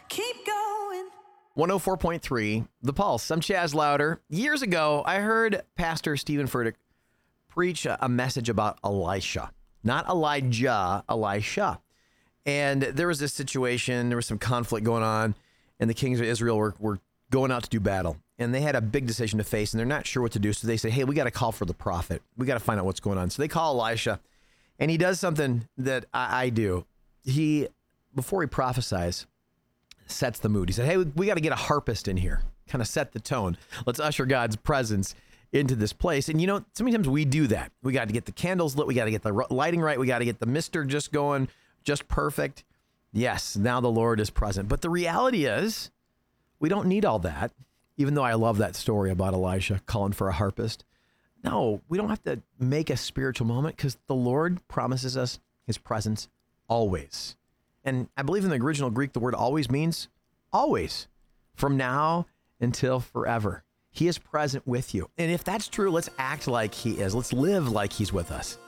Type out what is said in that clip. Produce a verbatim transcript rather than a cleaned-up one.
Keep going. one oh four point three, The Pulse. I'm Chaz Louder. Years ago, I heard Pastor Stephen Furtick preach a, a message about Elisha. Not Elijah, Elisha. And there was this situation, there was some conflict going on, and the kings of Israel were, were going out to do battle. And they had a big decision to face, and they're not sure what to do. So they say, hey, we got to call for the prophet. We got to find out what's going on. So they call Elisha, and he does something that I, I do. He, before he prophesies, sets the mood. He said, hey, we, we got to get a harpist in here, kind of set the tone. Let's usher God's presence into this place. And you know, sometimes we do that. We got to get the candles lit. We got to get the lighting right. We got to get the mister just going, just perfect. Yes, now the Lord is present. But the reality is, we don't need all that, even though I love that story about Elisha calling for a harpist. No, we don't have to make a spiritual moment because the Lord promises us his presence always. And I believe in the original Greek, the word always means always, from now until forever. He is present with you. And if that's true, let's act like he is. Let's live like he's with us.